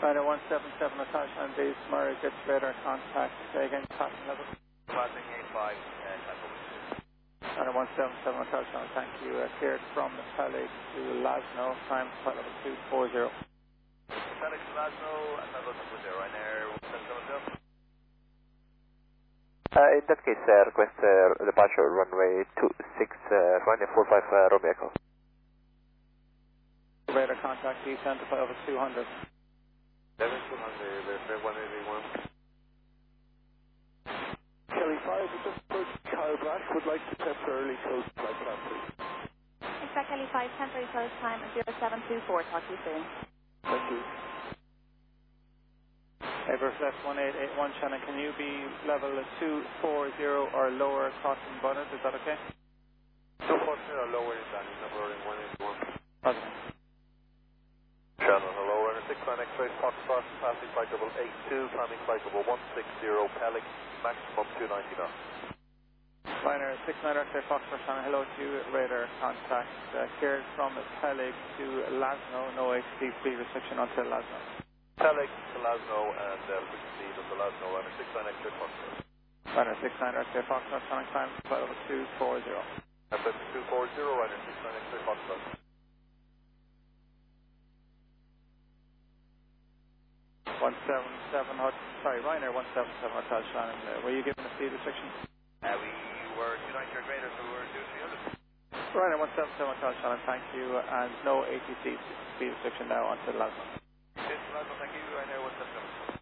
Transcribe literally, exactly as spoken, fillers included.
Ryanair one seven seven, attach and base, Murray, gets radar contact, say again, passing level. Passing eight five, uh, Ryanair one seven seven, attach and thank you, uh, cleared from the Pelig to Lasno, time flight level two four zero. Pelig to Lasno, and level two zero, Ryanair one seven seven zero. Uh, in that case, uh, request uh, departure runway two six, uh, Ryanair four five, uh, Romeo Echo. Radar contact, descent to flight level two hundred. seven two hundred, verify one eighty-one. Kelly five, we just approached Kyle Black, would like to temporarily close the flight path, please. Expect Kelly five, temporary close time of zero seven two four, talk to you soon. Thank you. Everest left one eight eight one, Shannon, can you be level two four zero or lower crossing bonnet, is that okay? two four zero, lower is done, number in one eighty-one. Okay. Shannon, hello, runner six nine X-ray, Foxtrot, passing flight level eight two, climbing flight level one six zero, Pelig, maximum two ninety knots. Ryanair six nine X-ray, Foxtrot, Shannon, hello to you, radar contact, uh, cleared from Pelig to Lasno, no H T speed restriction until Lasno. Pelig to Lasno and uh, frequency to the Lasno, runner six nine X-ray, Foxtrot. Ryanair six nine X-ray, Foxtrot, Shannon, climb flight level two four zero. F F two four zero, runner six nine X-ray, Foxtrot. one seven seven, sorry, Ryanair one seven seven, Hotel Shannon, uh, were you given a speed restriction? Uh, we were two ninety or greater, so we were two three hundred. Ryanair one seven seven, Hotel Shannon, thank you, and no A T C speed restriction now until Lasno. Lasno, thank you, Ryanair one seven seven.